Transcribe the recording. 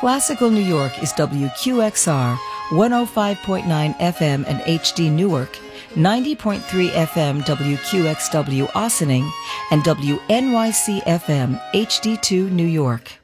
Classical New York is WQXR 105.9 FM and HD Newark, 90.3 FM WQXW Ossining, and WNYC FM HD2 New York.